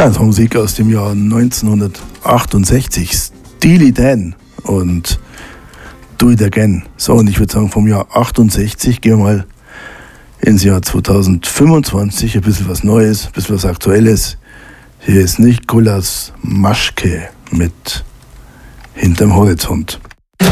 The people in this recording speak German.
Ja, das war Musik aus dem Jahr 1968, Steely Dan und Do It Again. So, und ich würde sagen, vom Jahr 68 gehen wir mal ins Jahr 2025, ein bisschen was Neues, ein bisschen was Aktuelles. Hier ist Nikolaus Maschke mit Hinterm Horizont.